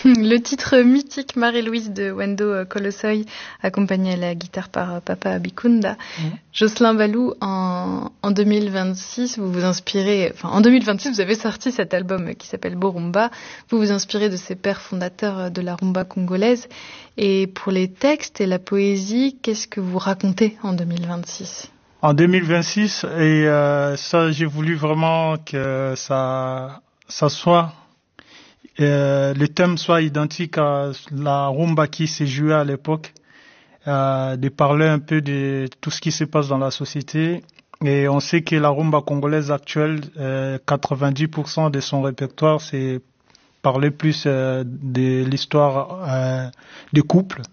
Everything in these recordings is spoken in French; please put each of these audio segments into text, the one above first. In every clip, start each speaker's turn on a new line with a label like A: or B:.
A: Le titre mythique Marie-Louise de Wendo Colossoy, accompagné à la guitare par Papa Abikunda. Jocelyn Ballou, en 2026, vous vous inspirez, en 2026, vous avez sorti cet album qui s'appelle Borumba. Vous vous inspirez de ces pères fondateurs de la rumba congolaise. Et pour les textes et la poésie, qu'est-ce que vous racontez en 2026?
B: En 2026, ça, j'ai voulu vraiment que ça soit le thème soit identique à la rumba qui s'est jouée à l'époque, de parler un peu de tout ce qui se passe dans la société. Et on sait que la rumba congolaise actuelle, 90% de son répertoire, c'est parler plus de l'histoire du couple.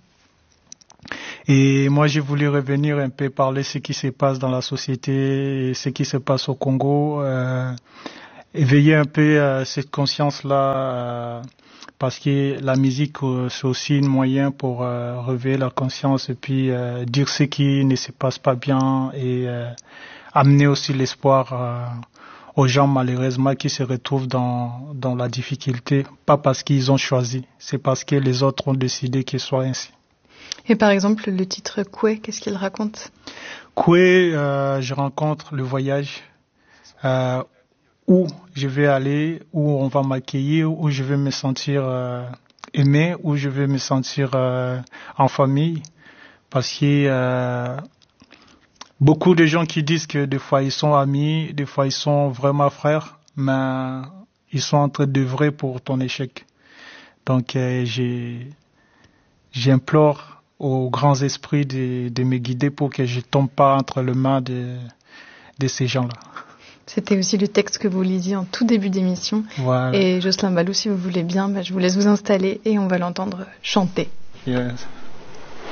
B: Et moi, j'ai voulu revenir un peu parler ce qui se passe dans la société, ce qui se passe au Congo, éveiller un peu cette conscience-là, parce que la musique, c'est aussi un moyen pour réveiller la conscience et puis dire ce qui ne se passe pas bien et amener aussi l'espoir aux gens malheureusement qui se retrouvent dans la difficulté, pas parce qu'ils ont choisi, c'est parce que les autres ont décidé qu'il soit ainsi.
A: Et par exemple, le titre Koué, qu'est-ce qu'il raconte?
B: Koué, je rencontre le voyage, où je vais aller, où on va m'accueillir, où je vais me sentir aimé, où je vais me sentir en famille. Parce que beaucoup de gens qui disent que des fois ils sont amis, des fois ils sont vraiment frères, mais ils sont en train d'œuvrer pour ton échec. Donc j'implore aux grands esprits de me guider pour que je tombe pas entre les mains de ces gens-là.
A: C'était aussi le texte que vous lisiez en tout début d'émission.
B: Voilà.
A: Et Jocelyn Ballou, si vous voulez bien, je vous laisse vous installer et on va l'entendre chanter.
B: Yes.